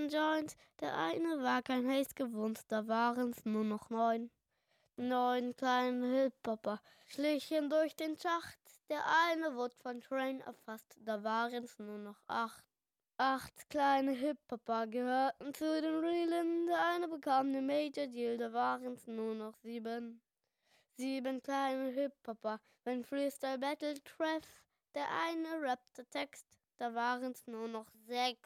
rauchten Joints. Der eine war kein Haze gewohnt, da waren's nur noch 9. 9 kleine Hip-Hopper schlichen durch den Schacht. Der eine wurde von Train erfasst, da waren's nur noch 8. 8 kleine Hip-Hopper gehörten zu den Realen. Der eine bekam den Major Deal, da waren's nur noch 7. 7 kleine Hip-Hopper, wenn Freestyle Battle treff. Der eine rappte Text, da waren's nur noch 6.